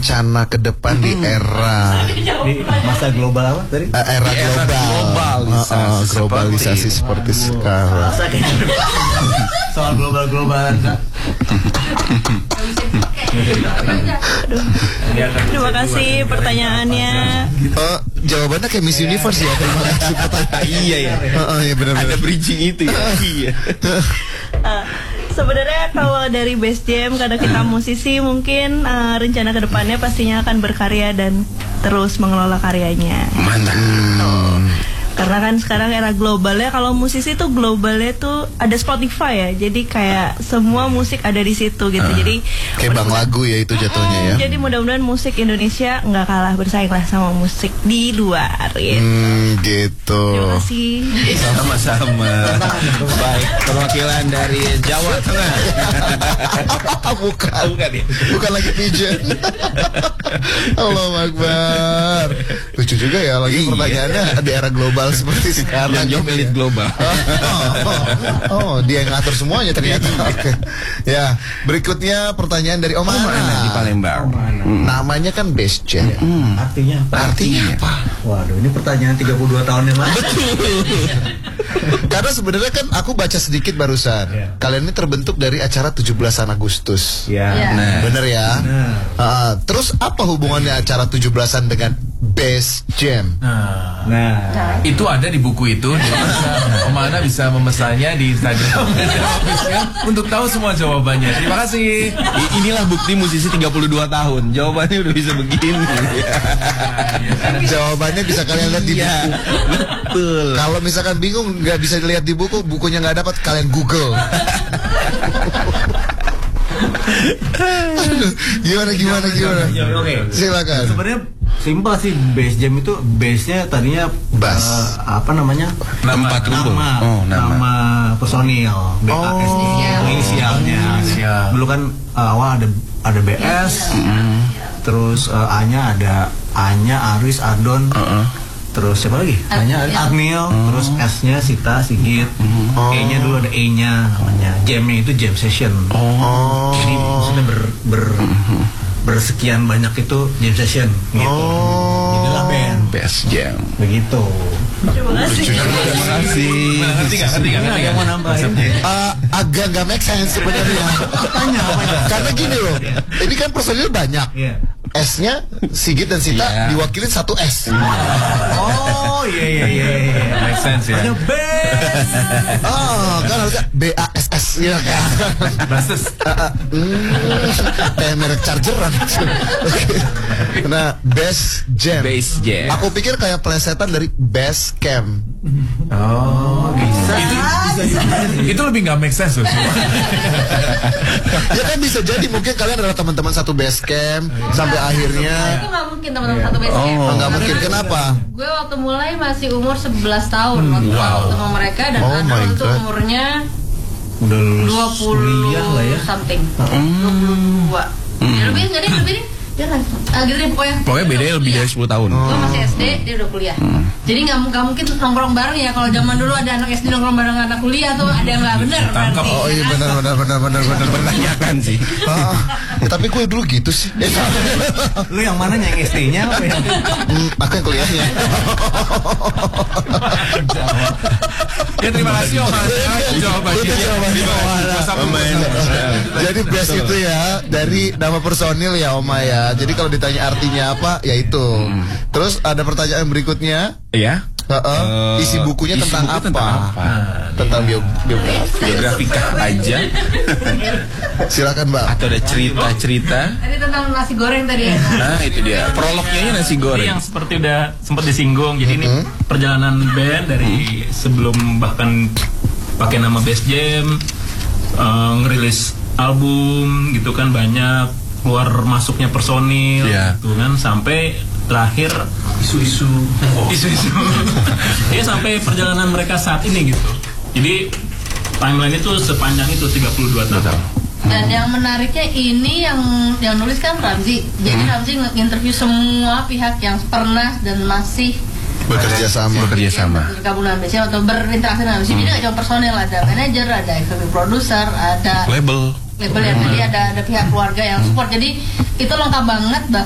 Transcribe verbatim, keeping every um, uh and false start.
rencana ke depan di era di masa global apa tadi? Uh, era Di era global, globalisasi, uh, uh, globalisasi seperti, seperti sekarang. Masa kayak soal global-globalan kan? Terima kasih pertanyaannya. Uh, jawabannya kayak Miss Universe ya. Terima kasih pertanyaan. Iya ya. Uh, uh, ya benar-benar. Ada bridging itu ya. Iya. Uh, Sebenarnya kalau dari Best Jam, karena kita musisi, mungkin uh, rencana kedepannya pastinya akan berkarya dan terus mengelola karyanya. Mantap. Tuh. Karena kan sekarang era globalnya, kalau musisi tuh globalnya tuh ada Spotify ya, jadi kayak semua musik ada di situ gitu. Uh, jadi kayak bang lagu ya itu jatuhnya ya. Jadi mudah-mudahan musik Indonesia nggak kalah bersaing lah sama musik di luar. Gitu. Hmm, gitu. Terima kasih. Sama-sama. Baik, perwakilan dari Jawa Tengah. bukan, bukan ya? Bukan lagi pigeon. Allahu Akbar. Lucu juga ya lagi iya. Pertanyaannya di era global seperti sekarang. Yang jauh elit global. Oh, oh, oh, dia yang ngatur semuanya ternyata. Ya, berikutnya pertanyaan dari Om Ana di Palembang. Hmm. Namanya kan Best Jam. Hmm. Artinya apa? Artinya apa? Waduh, ini pertanyaan tiga puluh dua tahun yang lalu. Karena sebenarnya kan aku baca sedikit barusan. Yeah. Kalian ini terbentuk dari acara tujuh belasan Agustus. Ya. Yeah. Nah. Bener ya? Nah. Uh, terus apa hubungannya acara tujuh belasan dengan Best Jam? Nah, Nah. itu ada di buku itu. Bisa, Om Ana bisa memesannya di Instagram untuk tahu semua jawabannya. Terima kasih. I- inilah bukti musisi tiga puluh dua tahun. Jawabannya udah bisa begini. Jawabannya bisa kalian lihat di Iya. buku. Betul. Kalau misalkan bingung nggak bisa dilihat di buku, bukunya nggak dapat, kalian Google. Aduh, gimana gimana gimana? Ya, oke. Silakan. Sebenarnya simpel sih, Best Jam itu base-nya tadinya Bass. eh, apa namanya? Tempat kumpul. Nama, Oh, nama. nama personil, B A S Oh. itu inisialnya. Inisial. Dulu kan eh, awal ada ada B S, terus eh, A-nya ada A-nya Aris, Adon. Uh-uh. Terus siapa lagi? A-nya Agnil, terus S-nya Sita, Sigit. E-nya dulu ada E-nya namanya. Jam-nya itu jam session. Oh. Jadi maksudnya ber, ber bersekian banyak itu jam session gitu. Oh. Jadilah band. Best Jam. Begitu. Terima kasih. Terima kasih. Ngerti nggak? Ngerti nggak? Ngerti Yang mau nggak? nambahin? Uh, agak nggak make sense sebenarnya. Tanya apa ya? Karena gini loh, ini kan personil banyak. Iya. S-nya Sigit dan Sita Iya. diwakilin satu S. Oh iya iya iya. iya. Make sense ya. Ada band. Oh, kan harusnya B A S S ya kan. Basis. Hmm, kayak merek chargeran. Oke. Nah, Best Jam. Best Jam. Aku pikir kayak plesetan dari Best Camp. Oh bisa. Itu, itu lebih nggak make sense loh. Ya kan bisa jadi mungkin kalian adalah teman-teman satu Best Camp sampai akhirnya. Itu nggak mungkin teman-teman satu base camp. Oh, nggak mungkin. Kenapa? Gue waktu mulai masih umur sebelas tahun waktu Wow. ketemu mereka dan Oh Ana my itu God. umurnya Udah lulus dua puluh kuliah lah ya. something. dua puluh dua. Ya, lebih enggak deh, lebih deh. Dia kan ah, gitu deh pokoknya. Pokoknya bedanya lebih dari sepuluh tahun. Gue masih S D, dia udah kuliah. Jadi nggak nggak mungkin nongkrong bareng ya. Kalau zaman dulu ada anak S D nongkrong bareng anak kuliah tuh ada yang nggak benar. Tangkap. berarti. Oh iya benar benar benar benar benar benar. Menanyakan sih. Ah, ya, tapi gue dulu gitu sih. Eh, Lu yang mana yang S D-nya apa yang? hmm, aku yang kuliahnya. Ya terima kasih Om Ana. Jawabannya. Itu jawabannya Om Ana. Sama-sama. Jadi best itu ya dari nama personil ya Oma ya. Jadi kalau ditanya artinya apa, ya itu. Terus ada pertanyaan berikutnya. Ya. Heeh. Eh, Isi bukunya isi tentang buku apa? tentang apa? Tentang bio- biografi. Biografika aja. Silakan Mbak. Atau ada cerita-cerita. Tadi tentang nasi goreng tadi ya. Nah itu dia. Prolognya aja nasi Ini goreng. yang seperti udah sempat disinggung. Jadi ini perjalanan band dari sebelum bahkan pakai nama Best Jam, eh, ngerilis album gitu kan, banyak keluar masuknya personil Iya. gitu kan, sampai terakhir isu-isu isu-isu ya sampai perjalanan mereka saat ini gitu. Jadi timeline itu sepanjang itu tiga puluh dua tahun. Dan yang menariknya ini yang yang nulis kan Ramzi. Jadi Ramzi nge-interview semua pihak yang pernah dan masih Bekerja sama. Bekerja sama. bergabung dengan B C M atau berinteraksi dengan B C M. Jadi nggak cuma personel, ada manajer, ada executive producer, ada Label. label yang tadi ada ada pihak keluarga yang support. Jadi itu lengkap banget.